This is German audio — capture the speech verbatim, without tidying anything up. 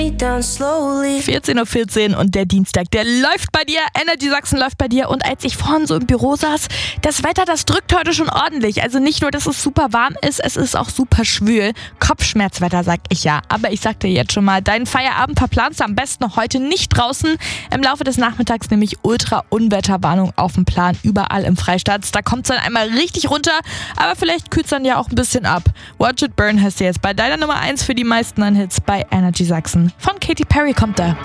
vierzehn Uhr vierzehn und der Dienstag, der läuft bei dir. Energy Sachsen läuft bei dir. Und als ich vorhin so im Büro saß, das Wetter, das drückt heute schon ordentlich. Also nicht nur, dass es super warm ist, es ist auch super schwül. Kopfschmerzwetter, sag ich ja. Aber ich sag dir jetzt schon mal, deinen Feierabend verplanst du am besten heute nicht draußen. Im Laufe des Nachmittags nämlich Ultra-Unwetterwarnung auf dem Plan, überall im Freistaat. Da kommt es dann einmal richtig runter, aber vielleicht kühlt es dann ja auch ein bisschen ab. Watch It Burn heißt du jetzt bei deiner Nummer eins für die meisten an Hits bei Energy Sachsen. Von Katy Perry kommt da.